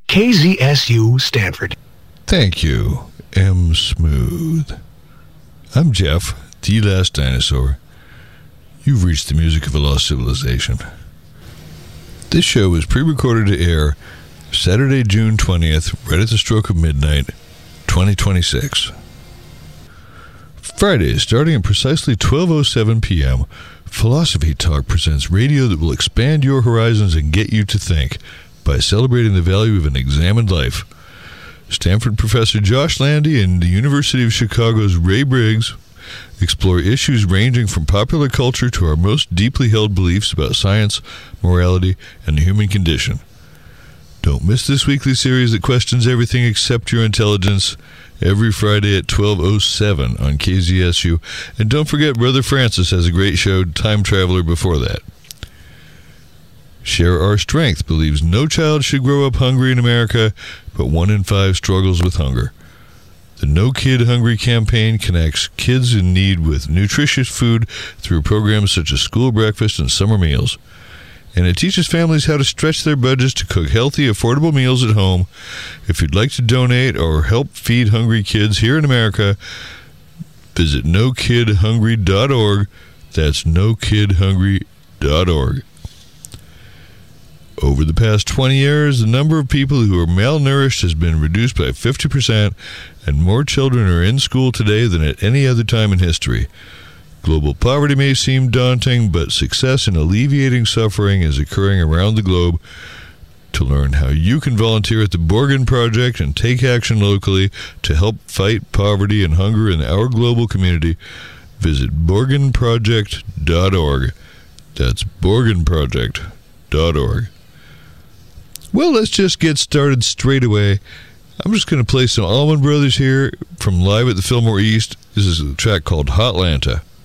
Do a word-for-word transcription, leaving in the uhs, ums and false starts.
K Z S U Stanford. Thank you, M. Smooth. I'm Jeff, the last dinosaur. You've reached the music of a lost civilization. This show was pre-recorded to air Saturday, June twentieth, right at the stroke of midnight, twenty twenty-six. Friday, starting at precisely twelve oh seven p.m., Philosophy Talk presents radio that will expand your horizons and get you to think by celebrating the value of an examined life. Stanford professor Josh Landy and the University of Chicago's Ray Briggs explore issues ranging from popular culture to our most deeply held beliefs about science, morality, and the human condition. Don't miss this weekly series that questions everything except your intelligence every Friday at twelve oh seven on K Z S U. And don't forget, Brother Francis has a great show, Time Traveler, before that. Share Our Strength believes no child should grow up hungry in America, but one in five struggles with hunger. The No Kid Hungry campaign connects kids in need with nutritious food through programs such as school breakfast and summer meals. And it teaches families how to stretch their budgets to cook healthy, affordable meals at home. If you'd like to donate or help feed hungry kids here in America, visit no kid hungry dot org. That's no kid hungry dot org. Over the past twenty years, the number of people who are malnourished has been reduced by fifty percent, and more children are in school today than at any other time in history. Global poverty may seem daunting, but success in alleviating suffering is occurring around the globe. To learn how you can volunteer at the Borgen Project and take action locally to help fight poverty and hunger in our global community, visit borgen project dot org. That's borgen project dot org. Well, let's just get started straight away. I'm just going to play some Allman Brothers here from Live at the Fillmore East. This is a track called Hotlanta.